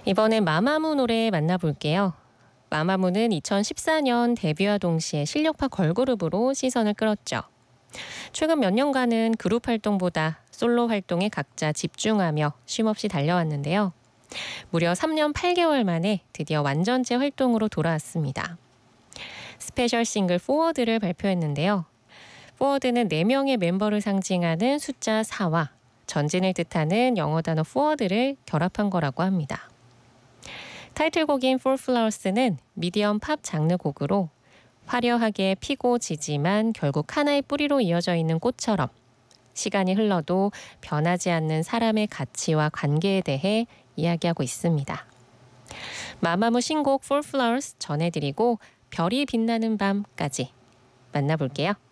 이번엔 마마무 노래 만나볼게요. 마마무는 2014년 데뷔와 동시에 실력파 걸그룹으로 시선을 끌었죠. 최근 몇 년간은 그룹 활동보다 솔로 활동에 각자 집중하며 쉼없이 달려왔는데요. 무려 3년 8개월 만에 드디어 완전체 활동으로 돌아왔습니다. 스페셜 싱글 포워드를 발표했는데요. 포워드는 4명의 멤버를 상징하는 숫자 4와 전진을 뜻하는 영어 단어 forward를 결합한 거라고 합니다. 타이틀곡인 For Flowers는 미디엄 팝 장르 곡으로 화려하게 피고 지지만 결국 하나의 뿌리로 이어져 있는 꽃처럼 시간이 흘러도 변하지 않는 사람의 가치와 관계에 대해 이야기하고 있습니다. 마마무 신곡 For Flowers 전해드리고 별이 빛나는 밤까지 만나볼게요.